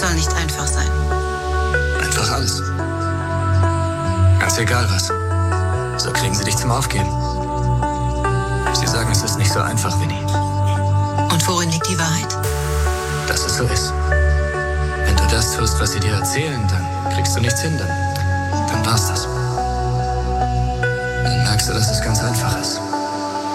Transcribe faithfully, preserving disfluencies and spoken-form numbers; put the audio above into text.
soll nicht einfach sein. Einfach alles. Ganz egal was. So kriegen sie dich zum Aufgeben. Sie sagen, es ist nicht so einfach, Winnie. Und worin liegt die Wahrheit? Dass es so ist. Wenn du das tust, was sie dir erzählen, dann kriegst du nichts hin, dann, dann war's das. Dann merkst du, dass es ganz einfach ist.